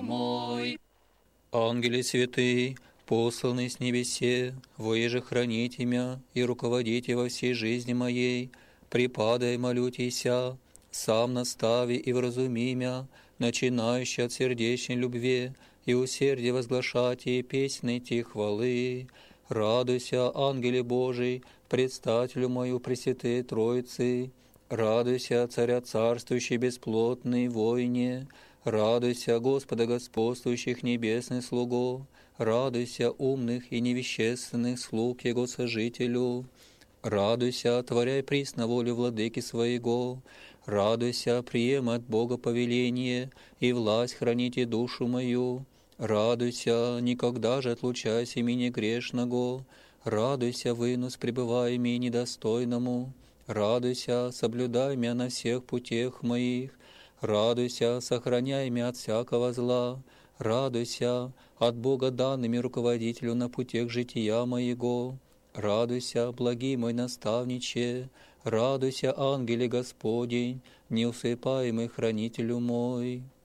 мой. Ангели святые, посланные с небесе, воеже храните мя и руководите во всей жизни моей, припадай, молютеся, сам настави и вразуми мя, начинающий от сердечной любви, и усердие возглашайте песни ти хвалы. Радуйся, ангеле Божий, предстателю мою Пресвятой Троицы, радуйся, царя царствующий бесплотный войне, радуйся, Господа господствующих небесных слугов, радуйся, умных и невещественных слуг Его сожителю, радуйся, творяй присно волю владыки своего, радуйся, приема от Бога повеление и власть храните душу мою, радуйся, никогда же отлучайся меня грешного, радуйся, вынос пребывай ми недостойному, радуйся, соблюдай меня на всех путях моих, радуйся, сохраняй меня от всякого зла, радуйся, от Бога данными руководителю на путях жития моего, радуйся, благий мой наставниче, радуйся, ангеле Господень, неусыпаемый хранителю мой.